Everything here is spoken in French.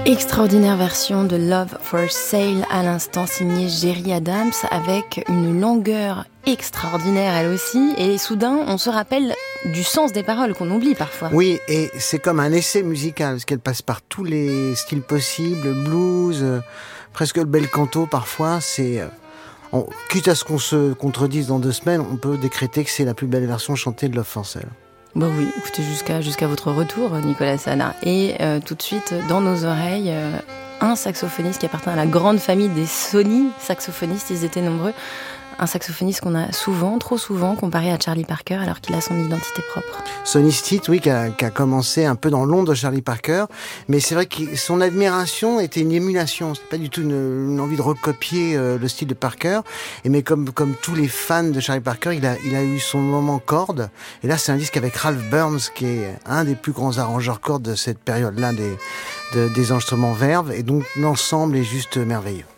Extraordinaire version de Love for Sale à l'instant, signée Gerry Adams, avec une longueur extraordinaire elle aussi, et soudain on se rappelle du sens des paroles qu'on oublie parfois. Oui, et c'est comme un essai musical, parce qu'elle passe par tous les styles possibles, blues, presque le bel canto parfois, quitte à ce qu'on se contredise dans 2 semaines, on peut décréter que c'est la plus belle version chantée de Love for Sale. Bah oui, écoutez, jusqu'à votre retour, Nicolas Sana. Et tout de suite, dans nos oreilles, un saxophoniste qui appartient à la grande famille des Sony saxophonistes, ils étaient nombreux. Un saxophoniste qu'on a souvent, trop souvent, comparé à Charlie Parker, alors qu'il a son identité propre. Sonny Stitt, oui, qui a commencé un peu dans l'ombre de Charlie Parker, mais c'est vrai que son admiration était une émulation. C'est pas du tout une envie de recopier le style de Parker. Mais comme tous les fans de Charlie Parker, il a eu son moment corde. Et là, c'est un disque avec Ralph Burns, qui est un des plus grands arrangeurs cordes de cette période-là des enregistrements verve. Et donc l'ensemble est juste merveilleux.